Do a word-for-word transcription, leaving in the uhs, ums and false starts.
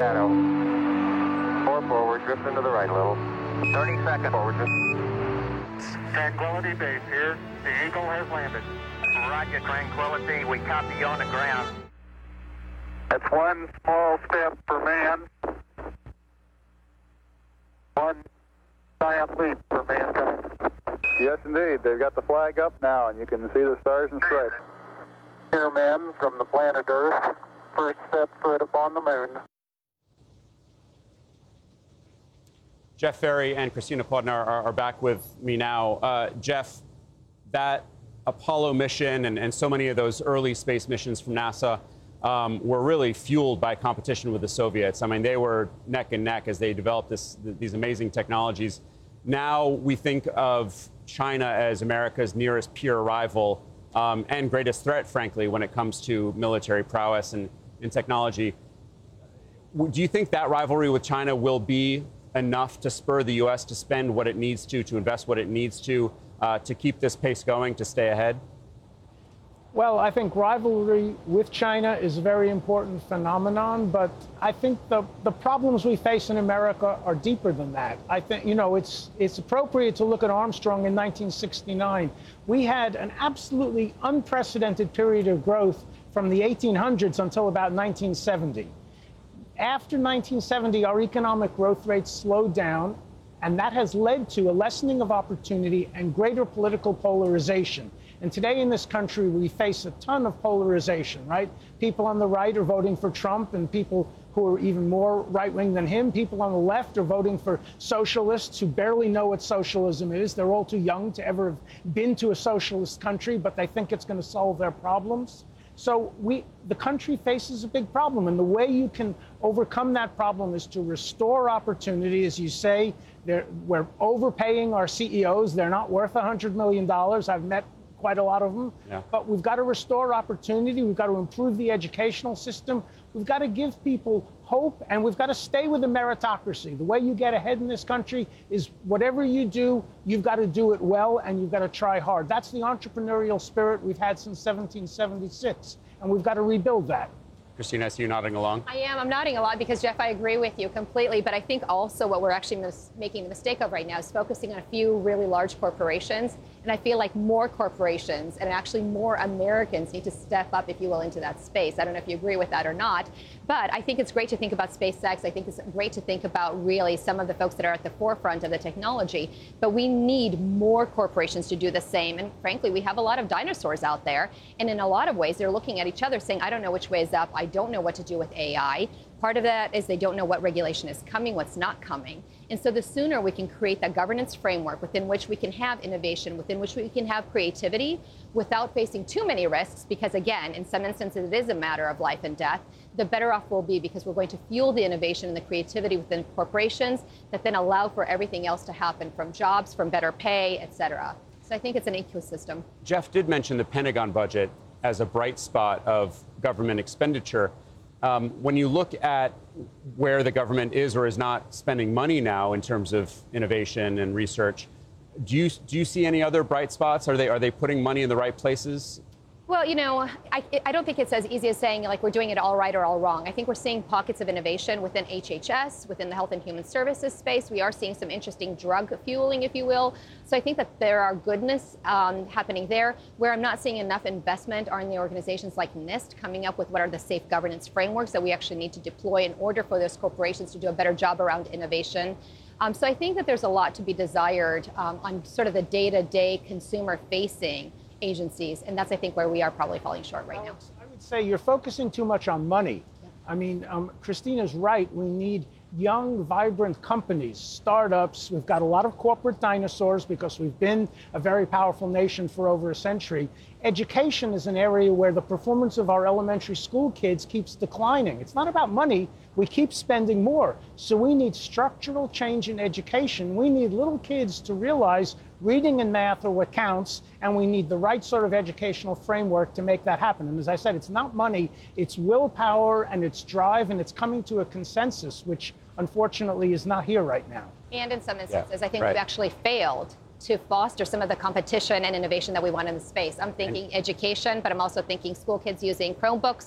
shadow. Four forward, drift into the right a little. thirty seconds forward. Tranquility Base here. The Eagle has landed. Roger, Tranquility. We copy you on the ground. That's one small step for man. One giant leap for mankind. Yes, indeed. They've got the flag up now, and you can see the stars and stripes. Here, men from the planet Earth. First step foot upon the moon. Jeff Ferry and Christina Podnar are, are back with me now. Uh, Jeff, that Apollo mission and, and so many of those early space missions from NASA um, were really fueled by competition with the Soviets. I mean, they were neck and neck as they developed this, these amazing technologies. Now we think of China as America's nearest peer rival um, and greatest threat, frankly, when it comes to military prowess and, and technology. Do you think that rivalry with China will be enough to spur the U S to spend what it needs to, to invest what it needs to, uh, to keep this pace going, to stay ahead? Well, I think rivalry with China is a very important phenomenon, but I think the, the problems we face in America are deeper than that. I think, you know, it's, it's appropriate to look at Armstrong in nineteen sixty-nine. We had an absolutely unprecedented period of growth from the eighteen hundreds until about nineteen seventy. After nineteen seventy, our economic growth rate slowed down, and that has led to a lessening of opportunity and greater political polarization. And today in this country, we face a ton of polarization, right? People on the right are voting for Trump, and people who are even more right-wing than him. People on the left are voting for socialists who barely know what socialism is. They're all too young to ever have been to a socialist country, but they think it's going to solve their problems. So we, the country faces a big problem, and the way you can overcome that problem is to restore opportunity. As you say, we're overpaying our C E Os. They're not worth one hundred million dollars. I've met quite a lot of them. Yeah. But we've got to restore opportunity. We've got to improve the educational system. We've got to give people hope, and we've got to stay with the meritocracy. The way you get ahead in this country is whatever you do, you've got to do it well, and you've got to try hard. That's the entrepreneurial spirit we've had since seventeen seventy-six, and we've got to rebuild that. Christina, I see you nodding along. I am. I'm nodding a lot because, Jeff, I agree with you completely. But I think also what we're actually mis- making the mistake of right now is focusing on a few really large corporations. And I feel like more corporations and actually more Americans need to step up, if you will, into that space. I don't know if you agree with that or not. But I think it's great to think about SpaceX. I think it's great to think about really some of the folks that are at the forefront of the technology. But we need more corporations to do the same. And frankly, we have a lot of dinosaurs out there. And in a lot of ways, they're looking at each other saying, I don't know which way is up. I don't know what to do with A I. Part of that is they don't know what regulation is coming, what's not coming. And so the sooner we can create that governance framework within which we can have innovation, within which we can have creativity without facing too many risks, because again, in some instances, it is a matter of life and death, the better off we'll be, because we're going to fuel the innovation and the creativity within corporations that then allow for everything else to happen, from jobs, from better pay, et cetera. So I think it's an ecosystem. Jeff did mention the Pentagon budget as a bright spot of government expenditure. Um, when you look at where the government is or is not spending money now in terms of innovation and research, do you do you see any other bright spots? Are they are they putting money in the right places? Well, you know, I, I don't think it's as easy as saying, like, we're doing it all right or all wrong. I think we're seeing pockets of innovation within H H S, within the Health and Human Services space. We are seeing some interesting drug fueling, if you will. So I think that there are goodness um, happening there. Where I'm not seeing enough investment are in the organizations like NIST coming up with what are the safe governance frameworks that we actually need to deploy in order for those corporations to do a better job around innovation. Um, so I think that there's a lot to be desired um, on sort of the day-to-day consumer-facing agencies, and that's, I think, where we are probably falling short right now. I would say you're focusing too much on money. Yeah. I mean, um, Christina's right. We need young, vibrant companies, startups. We've got a lot of corporate dinosaurs because we've been a very powerful nation for over a century. Education is an area where the performance of our elementary school kids keeps declining. It's not about money. We keep spending more. So we need structural change in education. We need little kids to realize reading and math are what counts, and we need the right sort of educational framework to make that happen. And as I said, it's not money, it's willpower and it's drive, and it's coming to a consensus, which unfortunately is not here right now. And in some instances, yeah, I think right. we've actually failed to foster some of the competition and innovation that we want in the space. I'm thinking education, but I'm also thinking school kids using Chromebooks